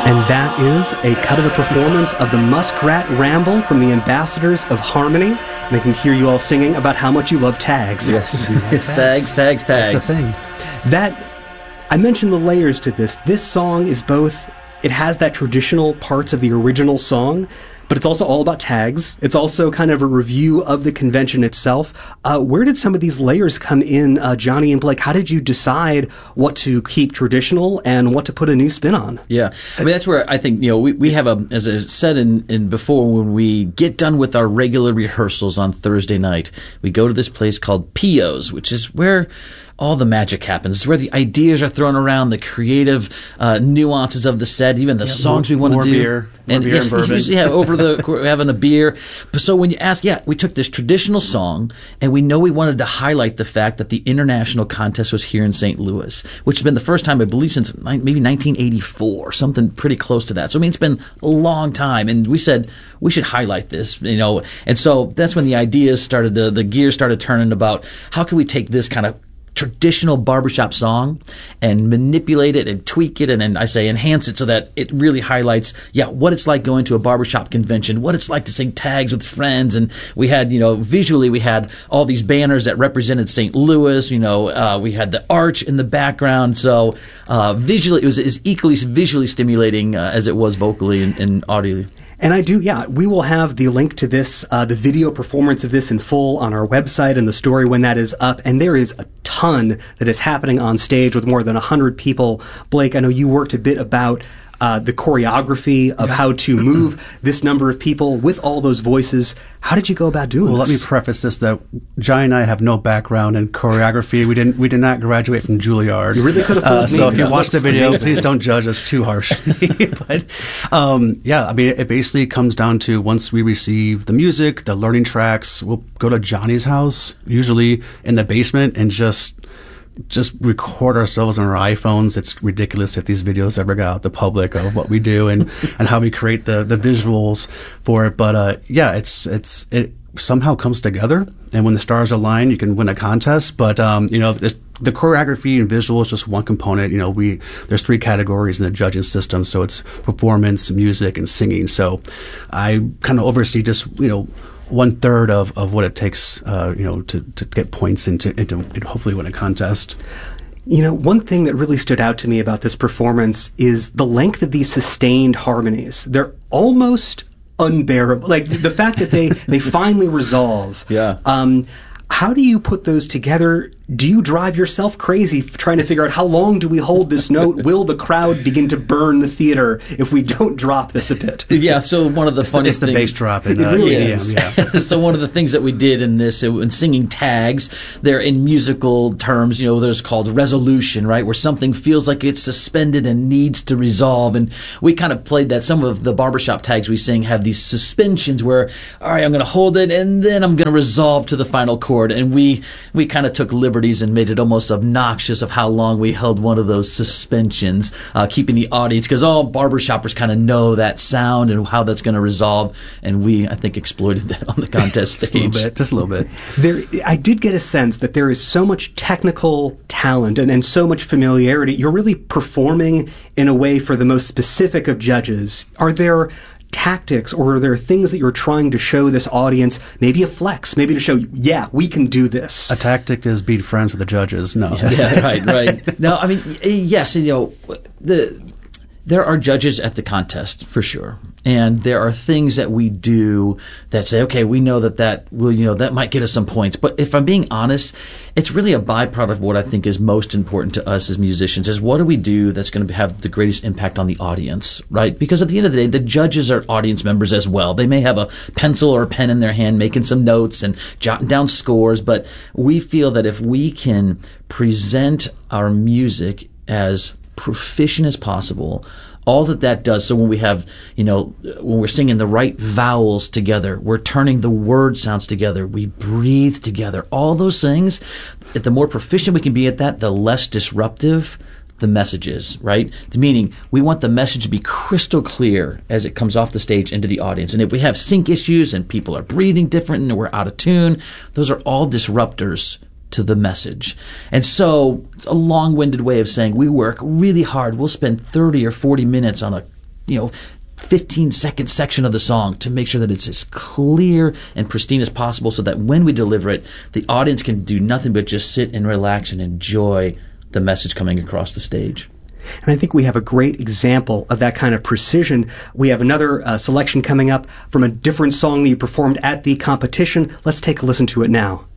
And that is a cut of the performance of the Muskrat Ramble from the Ambassadors of Harmony. And I can hear you all singing about how much you love tags. Yes, it's tags. That's a thing. I mentioned the layers to this. This song is both, it has that traditional parts of the original song, but it's also all about tags. It's also kind of a review of the convention itself. Where did some of these layers come in, Johnny and Blake? How did you decide what to keep traditional and what to put a new spin on? Yeah, I mean, that's where I think, we have as I said in before, when we get done with our regular rehearsals on Thursday night, we go to this place called Pio's, which is where all the magic happens. It's where the ideas are thrown around, the creative nuances of the set, even the songs we want to do. More beer and bourbon. Usually we're having a beer. So when you ask, we took this traditional song, and we know we wanted to highlight the fact that the international contest was here in St. Louis, which has been the first time, I believe, since maybe 1984, something pretty close to that. So, I mean, it's been a long time, and we said we should highlight this, and so that's when the ideas started, the gears started turning about how can we take this kind of traditional barbershop song and manipulate it and tweak it and I say enhance it so that it really highlights what it's like going to a barbershop convention, what it's like to sing tags with friends. And we had visually we had all these banners that represented St. Louis, we had the arch in the background, so visually it was as equally visually stimulating as it was vocally and audio. And we will have the link to this, the video performance of this in full on our website and the story when that is up. And there is a ton that is happening on stage with more than 100 people. Blake, I know you worked a bit about the choreography of how to move this number of people with all those voices. How did you go about doing this? Well, let me preface this that Johnny and I have no background in choreography. We did not graduate from Juilliard. You really could have fooled me. So if you watch the video, please don't judge us too harshly. But it basically comes down to once we receive the music, the learning tracks, we'll go to Johnny's house, usually in the basement, and just record ourselves on our iPhones. It's ridiculous if these videos ever got out to public of what we do and how we create the visuals for it. But it somehow comes together, and when the stars align, you can win a contest. But the choreography and visual is just one component. There's 3 categories in the judging system, so it's performance, music, and singing. So I kind of oversee just 1/3 of what it takes, to get points into hopefully win a contest. One thing that really stood out to me about this performance is the length of these sustained harmonies. They're almost unbearable. Like the fact that they finally resolve. Yeah. How do you put those together? Do you drive yourself crazy trying to figure out how long do we hold this note? Will the crowd begin to burn the theater if we don't drop this a bit? Yeah, so one of the funniest things... It's the bass drop in really EDM, yeah. So one of the things that we did in this, in singing tags, they're in musical terms, there's called resolution, right? Where something feels like it's suspended and needs to resolve. And we kind of played that. Some of the barbershop tags we sing have these suspensions where, all right, I'm going to hold it and then I'm going to resolve to the final chord. And we kind of took liberties and made it almost obnoxious of how long we held one of those suspensions, keeping the audience, because all barbershoppers kind of know that sound and how that's going to resolve, and we, I think, exploited that on the contest stage. Just a little bit. I did get a sense that there is so much technical talent and so much familiarity. You're really performing in a way for the most specific of judges. Are there tactics, or are there things that you're trying to show this audience, maybe a flex, maybe to show, we can do this? A tactic is be friends with the judges. No. Yeah, right. No, I mean, yes, there are judges at the contest, for sure. And there are things that we do that say, okay, we know that will, that might get us some points. But if I'm being honest, it's really a byproduct of what I think is most important to us as musicians, is what do we do that's going to have the greatest impact on the audience, right? Because at the end of the day, the judges are audience members as well. They may have a pencil or a pen in their hand making some notes and jotting down scores, but we feel that if we can present our music as proficient as possible, all that does, so when we have, when we're singing the right vowels together, we're turning the word sounds together, we breathe together, all those things, the more proficient we can be at that, the less disruptive the message is, right? Meaning, we want the message to be crystal clear as it comes off the stage into the audience. And if we have sync issues and people are breathing different and we're out of tune, those are all disruptors to the message. And so it's a long-winded way of saying we work really hard. We'll spend 30 or 40 minutes on a 15-second section of the song to make sure that it's as clear and pristine as possible so that when we deliver it, the audience can do nothing but just sit and relax and enjoy the message coming across the stage. And I think we have a great example of that kind of precision. We have another selection coming up from a different song that you performed at the competition. Let's take a listen to it now.